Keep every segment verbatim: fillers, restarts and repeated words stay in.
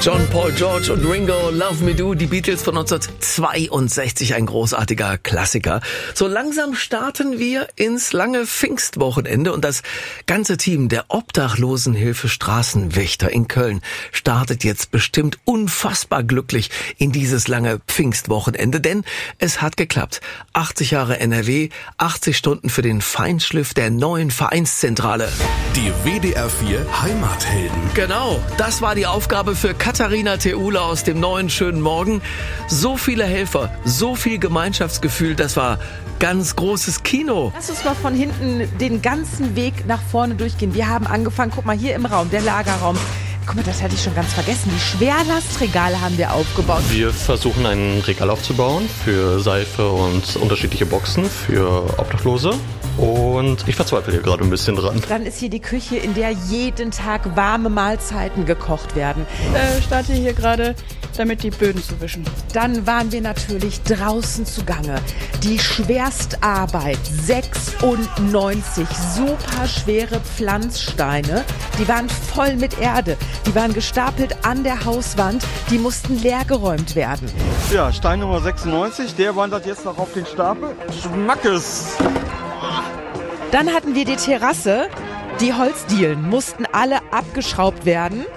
John, Paul, George und Ringo, Love Me Do, die Beatles von neunzehnhundertzweiundsechzig, ein großartiger Klassiker. So langsam starten wir ins lange Pfingstwochenende und das ganze Team der Obdachlosenhilfe Straßenwächter in Köln startet jetzt bestimmt unfassbar glücklich in dieses lange Pfingstwochenende, denn es hat geklappt. achtzig Jahre N R W, achtzig Stunden für den Feinschliff der neuen Vereinszentrale. Die W D R vier Heimathelden. Genau, das war die Aufgabe für Katharina Theula aus dem neuen Schönen Morgen. So viele Helfer, so viel Gemeinschaftsgefühl, das war ganz großes Kino. Lass uns mal von hinten den ganzen Weg nach vorne durchgehen. Wir haben angefangen, guck mal, hier im Raum, der Lagerraum. Guck mal, das hatte ich schon ganz vergessen. Die Schwerlastregale haben wir aufgebaut. Wir versuchen ein Regal aufzubauen für Seife und unterschiedliche Boxen für Obdachlose. Und ich verzweifle hier gerade ein bisschen dran. Dann ist hier die Küche, in der jeden Tag warme Mahlzeiten gekocht werden. Ich äh, starte hier gerade, damit die Böden zu wischen. Dann waren wir natürlich draußen zugange. Die Schwerstarbeit, sechsundneunzig super schwere Pflanzsteine, die waren voll mit Erde. Die waren gestapelt an der Hauswand, die mussten leergeräumt werden. Ja, Stein Nummer sechsundneunzig, der wandert jetzt noch auf den Stapel. Schmackes! Dann hatten wir die Terrasse. Die Holzdielen mussten alle abgeschraubt werden.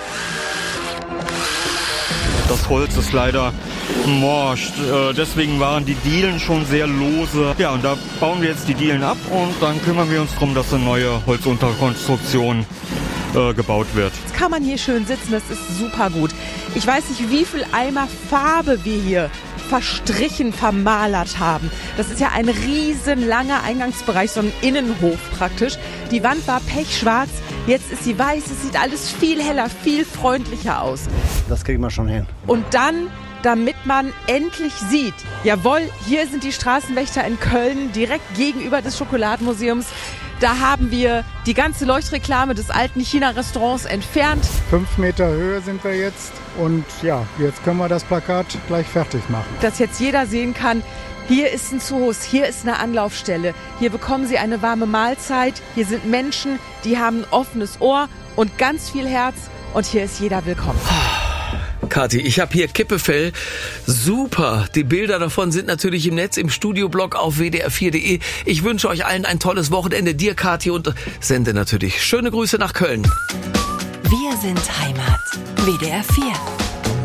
Das Holz ist leider morsch, deswegen waren die Dielen schon sehr lose. Ja, und da bauen wir jetzt die Dielen ab und dann kümmern wir uns darum, dass eine neue Holzunterkonstruktion äh, gebaut wird. Jetzt kann man hier schön sitzen, das ist super gut. Ich weiß nicht, wie viel Eimer Farbe wir hier verstrichen, vermalert haben. Das ist ja ein riesen langer Eingangsbereich, so ein Innenhof praktisch. Die Wand war pechschwarz, jetzt ist sie weiß, es sieht alles viel heller, viel freundlicher aus. Das kriegen wir schon hin. Und dann, damit man endlich sieht, jawohl, hier sind die Straßenwächter in Köln, direkt gegenüber des Schokoladenmuseums. Da haben wir die ganze Leuchtreklame des alten China-Restaurants entfernt. Fünf Meter Höhe sind wir jetzt und ja, jetzt können wir das Plakat gleich fertig machen. Dass jetzt jeder sehen kann, hier ist ein Zoos, hier ist eine Anlaufstelle, hier bekommen Sie eine warme Mahlzeit, hier sind Menschen, die haben ein offenes Ohr und ganz viel Herz und hier ist jeder willkommen. Kathi, ich habe hier Kippefell. Super. Die Bilder davon sind natürlich im Netz, im Studioblog auf w d r vier punkt d e. Ich wünsche euch allen ein tolles Wochenende. Dir, Kathi, und sende natürlich schöne Grüße nach Köln. Wir sind Heimat. W D R vier.